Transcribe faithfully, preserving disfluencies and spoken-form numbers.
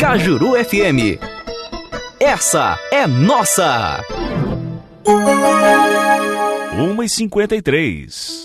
Cajuru F M. Essa é nossa. uma e cinquenta e três.